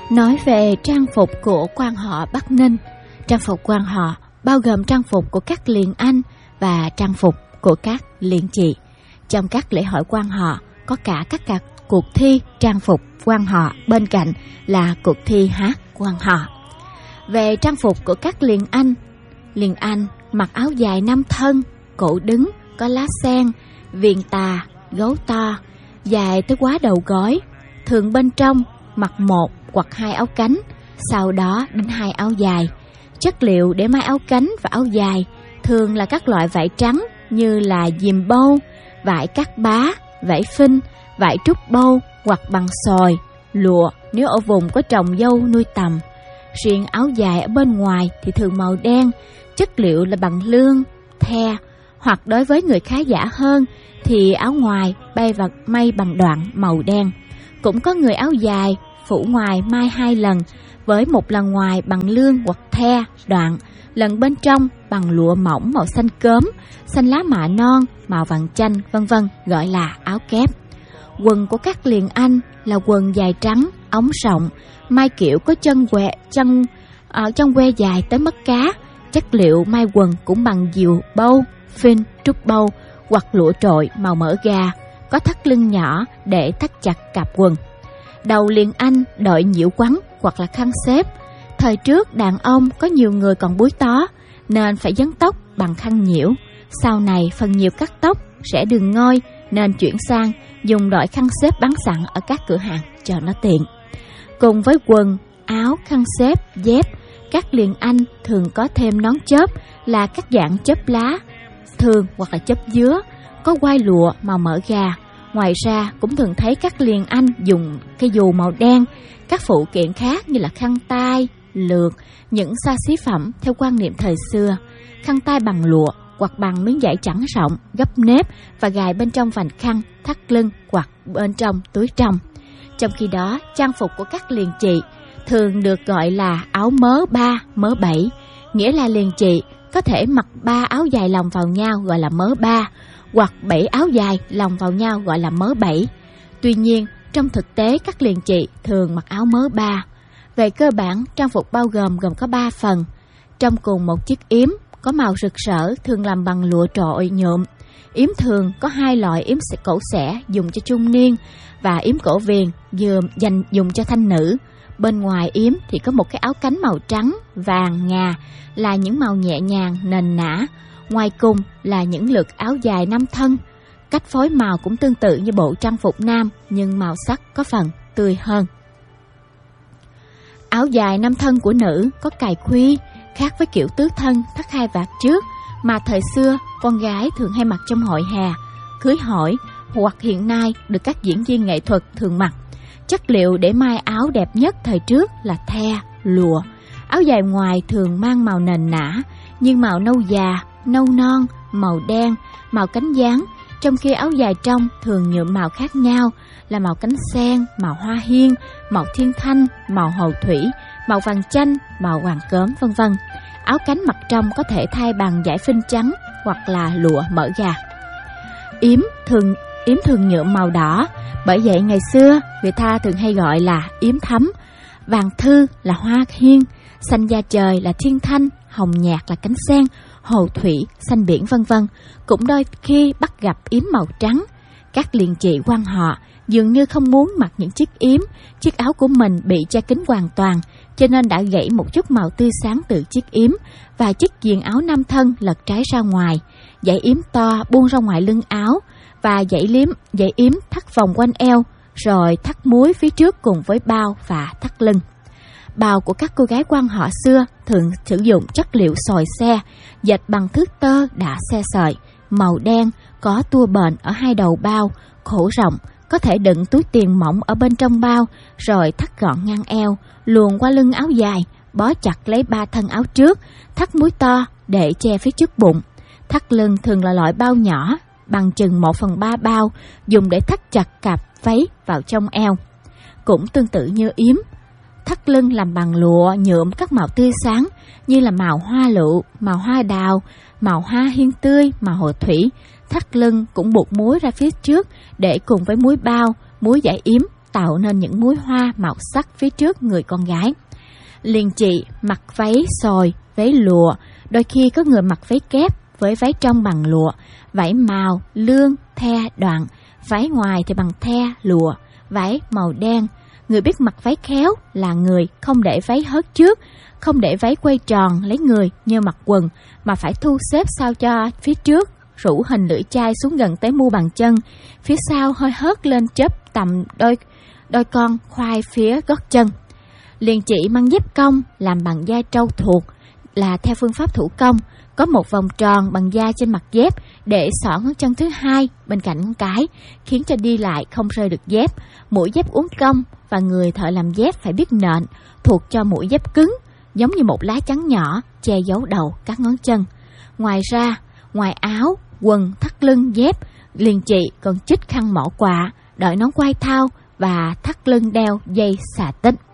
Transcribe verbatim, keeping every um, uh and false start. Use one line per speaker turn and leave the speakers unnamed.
Nói về trang phục của quan họ Bắc Ninh, trang phục quan họ bao gồm trang phục của các liền anh và trang phục của các liền chị. Trong các lễ hội quan họ có cả các cả cuộc thi trang phục quan họ, bên cạnh là cuộc thi hát quan họ. Về trang phục của các liền anh, liền anh mặc áo dài năm thân, cổ đứng, có lá sen, viền tà, gấu to, dài tới quá đầu gối. Thường bên trong mặc một hoặc hai áo cánh, sau đó đến hai áo dài. Chất liệu để may áo cánh và áo dài thường là các loại vải trắng như là diềm bâu, vải cắt bá, vải phinh, vải trúc bâu hoặc bằng sồi, lụa nếu ở vùng có trồng dâu nuôi tầm. Riêng áo dài ở bên ngoài thì thường màu đen, chất liệu là bằng lương, the, hoặc đối với người khá giả hơn thì áo ngoài bay và may bằng đoạn màu đen. Cũng có người áo dài phủ ngoài may hai lần, với một lần ngoài bằng lương hoặc the, đoạn, lần bên trong bằng lụa mỏng màu xanh cớm, xanh lá mạ non, màu vàng chanh, vân vân, gọi là áo kép. Quần của các liền anh là quần dài trắng, ống rộng, may kiểu có chân que, chân ở trong que dài tới mắt cá. Chất liệu may quần cũng bằng diều bâu, phinh, trúc bâu hoặc lụa trội màu mỡ gà, có thắt lưng nhỏ để thắt chặt cạp quần. Đầu liền anh đội nhiễu quắn hoặc là khăn xếp. Thời trước đàn ông có nhiều người còn búi tó nên phải vấn tóc bằng khăn nhiễu. Sau này phần nhiều cắt tóc rẽ đường ngôi nên chuyển sang dùng đội khăn xếp bán sẵn ở các cửa hàng cho nó tiện. Cùng với quần, áo, khăn xếp, dép, các liền anh thường có thêm nón chớp là các dạng chớp lá thường hoặc là chớp dứa, có quai lụa màu mỡ gà. Ngoài ra cũng thường thấy các liền anh dùng cây dù màu đen, các phụ kiện khác như là khăn tay, lược, những xa xí phẩm theo quan niệm thời xưa. Khăn tay bằng lụa hoặc bằng miếng vải trắng rộng, gấp nếp và gài bên trong vành khăn, thắt lưng hoặc bên trong túi trong. Trong khi đó, trang phục của các liền chị thường được gọi là áo mớ ba, mớ bảy, nghĩa là liền chị có thể mặc ba áo dài lồng vào nhau gọi là mớ ba, hoặc bảy áo dài lồng vào nhau gọi là mớ bảy. Tuy nhiên, trong thực tế các liền chị thường mặc áo mớ ba. Về cơ bản, trang phục bao gồm gồm có ba phần. Trong cùng một chiếc yếm có màu rực rỡ thường làm bằng lụa trội nhuộm. Yếm thường có hai loại: yếm cổ xẻ dùng cho trung niên và yếm cổ viền dành dùng cho thanh nữ. Bên ngoài yếm thì có một cái áo cánh màu trắng, vàng, ngà là những màu nhẹ nhàng, nền nã. Ngoài cùng là những lượt áo dài năm thân. Cách phối màu cũng tương tự như bộ trang phục nam nhưng màu sắc có phần tươi hơn. Áo dài năm thân của nữ có cài khuy, khác với kiểu tứ thân thắt hai vạt trước mà thời xưa con gái thường hay mặc trong hội hè, cưới hỏi hoặc hiện nay được các diễn viên nghệ thuật thường mặc. Chất liệu để may áo đẹp nhất thời trước là the, lụa. Áo dài ngoài thường mang màu nền nã nhưng màu nâu già, nâu non, màu đen, màu cánh gián, trong khi áo dài trong thường nhuộm màu khác nhau là màu cánh sen, màu hoa hiên, màu thiên thanh, màu hồ thủy, màu vàng chanh, màu hoàng cớm, vân vân. Áo cánh mặt trong có thể thay bằng vải phinh trắng hoặc là lụa mỡ gà. Yếm thường yếm thường nhuộm màu đỏ, bởi vậy ngày xưa người ta thường hay gọi là yếm thắm. Vàng thư là hoa hiên, xanh da trời là thiên thanh, hồng nhạt là cánh sen, hồ thủy, xanh biển, vân vân. Cũng đôi khi bắt gặp yếm màu trắng. Các liền chị quan họ dường như không muốn mặc những chiếc yếm, chiếc áo của mình bị che kín hoàn toàn, cho nên đã gãy một chút màu tươi sáng từ chiếc yếm và chiếc viền áo nam thân lật trái ra ngoài. Dãy yếm to buông ra ngoài lưng áo và dãy liếm dãy yếm thắt vòng quanh eo, rồi thắt múi phía trước cùng với bao và thắt lưng. Bào của các cô gái quan họ xưa thường sử dụng chất liệu sồi xe, dệt bằng thước tơ đã xe sợi, màu đen, có tua bền ở hai đầu bao, khổ rộng, có thể đựng túi tiền mỏng ở bên trong bao, rồi thắt gọn ngang eo, luồn qua lưng áo dài, bó chặt lấy ba thân áo trước, thắt múi to để che phía trước bụng. Thắt lưng thường là loại bao nhỏ, bằng chừng một phần ba bao, dùng để thắt chặt cạp váy vào trong eo. Cũng tương tự như yếm, thắt lưng làm bằng lụa nhuộm các màu tươi sáng như là màu hoa lựu, màu hoa đào, màu hoa hiên tươi, màu hồ thủy. Thắt lưng cũng buộc múi ra phía trước để cùng với múi bao, múi dải yếm tạo nên những múi hoa màu sắc phía trước người con gái. Liền chị mặc váy xòi, váy lụa, đôi khi có người mặc váy kép với váy trong bằng lụa, vải màu, lương, the đoạn, váy ngoài thì bằng the, lụa, váy màu đen. Người biết mặc váy khéo là người không để váy hớt trước, không để váy quay tròn lấy người như mặc quần, mà phải thu xếp sao cho phía trước rủ hình lưỡi chai xuống gần tới mu bàn chân, phía sau hơi hớt lên chớp tầm đôi đôi con khoai phía gót chân. Liền chị mang dép cong làm bằng da trâu thuột, là theo phương pháp thủ công, có một vòng tròn bằng da trên mặt dép để xỏ ngón chân thứ hai bên cạnh ngón cái, khiến cho đi lại không rơi được dép. Mũi dép uốn cong và người thợ làm dép phải biết nện, thuộc cho mũi dép cứng, giống như một lá chắn nhỏ che giấu đầu các ngón chân. Ngoài ra, ngoài áo, quần, thắt lưng, dép, liền chị còn chích khăn mỏ quạ, đội nón quai thao và thắt lưng đeo dây xà tích.